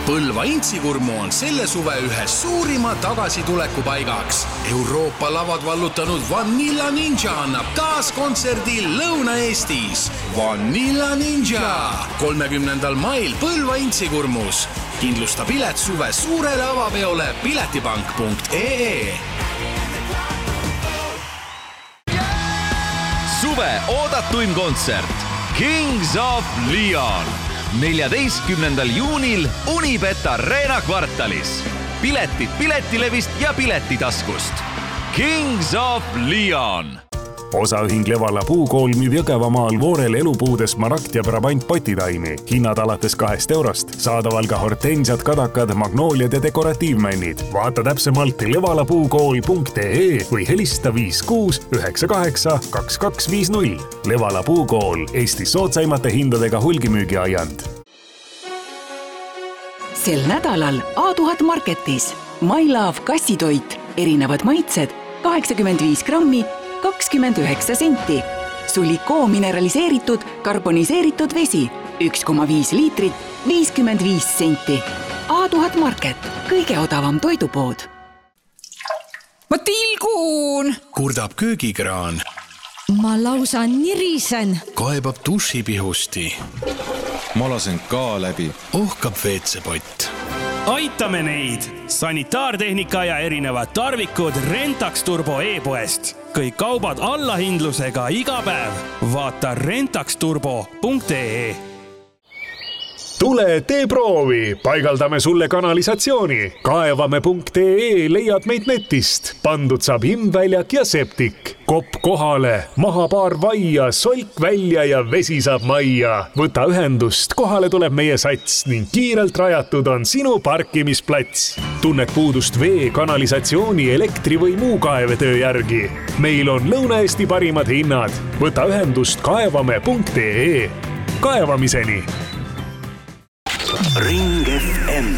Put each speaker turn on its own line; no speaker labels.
Põlva Intsikurmu on selle suve ühes suurima tagasitulekupaigaks. Euroopa lavad vallutanud Vanilla Ninja annab taas kontserdi Lõuna-Eestis. Vanilla Ninja 30. mail Põlva Intsikurmus. Kindlusta pilet suve suurele avapeole piletipank.ee.
Suve oodatuim kontsert Kings of Leon 14. juunil Unibet Arena kvartalis. Piletid Piletilevist ja Piletitaskust. Kings of Leon.
Osaühing Levala puukool müüb Jõgevamaal Voorel elupuude Smaragd ja Brabant potitaimi. Hinnad alates 2 eurost. Saadaval ka hortensiad, kadakad, magnooliad ja dekoratiivmännid. Vaata täpsemalt levalapuukool.ee või helista 56 98 2250. Levala puukool, Eestis soodsaimate hindadega hulgimüügiaiand.
Sel nädalal A1000 Marketis My Love kassitoit, erinevad maitsed, 85 grammi, 29 senti. Sulikoo mineraliseeritud, karboniseeritud vesi, 1,5 liitrit, 55 senti. A1000 Market, kõige odavam toidupood.
Ma tilgun!
Kurdab köögikraan.
Ma lausa nirisen.
Kaebab dušipihusti.
Ma lasen ka läbi.
Ohkab veetsepott.
Aitame neid! Sanitaartehnika ja erinevad tarvikud Rentax Turbo e-poest. Kõik kaubad allahindlusega iga päev. Vaata rentaxturbo.ee.
Tule tee proovi, paigaldame sulle kanalisatsiooni. Kaevame.ee leiad meid netist. Pandud saab imväljak ja septik. Kopp kohale, maha paar vaia, solk välja ja vesi saab majja. Võta ühendust, kohale tuleb meie sats ning kiirelt rajatud on sinu parkimisplats. Tunned puudust vee, kanalisatsiooni, elektri või muu kaevetöö järgi. Meil on Lõuna-Eesti parimad hinnad. Võta ühendust kaevame.ee. Kaevamiseni!
Ring FM